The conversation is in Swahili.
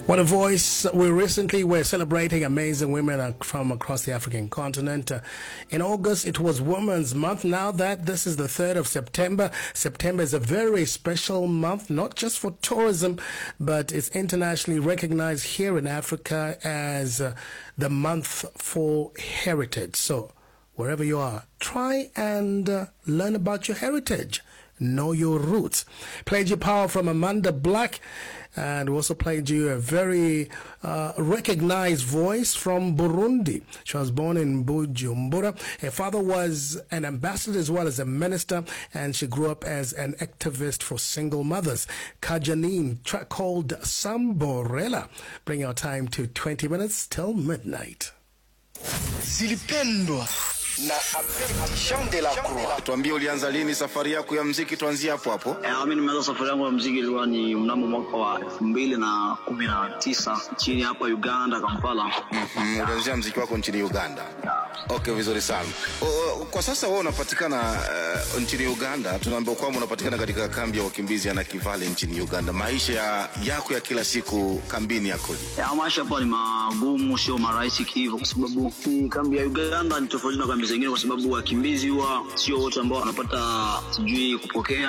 What a voice. We recently were celebrating amazing women from across the African continent. In August, it was Women's Month. Now that this is the 3rd of September, September is a very special month, not just for tourism, but it's internationally recognized here in Africa as the month for heritage. So wherever you are, try and learn about your heritage. Know your roots. Played you Power from Amanda Black, and we also played you a very recognized voice from Burundi. She was born in Bujumbura. Her father was an ambassador as well as a minister, and she grew up as an activist for single mothers. Kajanine, track called Samborela. Bring our time to 20 minutes till midnight. Zilipendwa na Jean de la Croix. Tuambie ulianza lini safari yako ya muziki, tuanzie hapo hapo. Mimi nimeanza safari yangu ya muziki ilikuwa ni mnamo mwaka wa 2019 chini hapa Uganda, Kampala. Ulianza muziki wako nchini Uganda. Okay, vizuri sana. Kwa sasa wewe unapatikana nchini Uganda. Tunaambiwa kwamba unapatikana katika kambi ya wakimbizi ya Nakivale nchini Uganda. Maisha yako ya kila siku kambini yakoje? Maisha hapa ni magumu, sio marahisi hivyo, kwa sababu kambi ya Uganda ni tofauti na kambi zingine, kwa sababu wakimbizi huwa sio wote ambao wanapata sijui kupokea